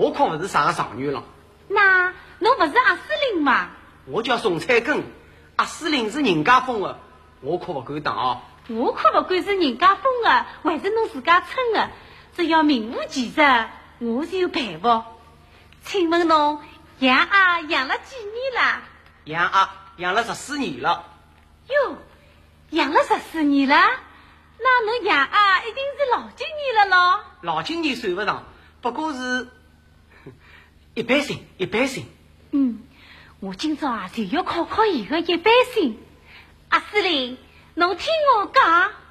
我可不是啥个状元了。 那侬不是阿司令吗？ 我叫宋彩根，阿司令是人家封的，我可不敢当啊。 我可不管是人家封的，还是侬自家称的，只要名副其实，我就佩服。请问侬养鸭养了几年了？ 养鸭养了14年了。 哟，养了14年了？那侬养鸭一定是老经验了咯？ 老经验算不上，不过是一般性，一般性。 我今朝就要考考伊个一般性。阿司令，侬听我讲。